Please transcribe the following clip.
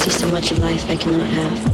see so much of life I cannot have.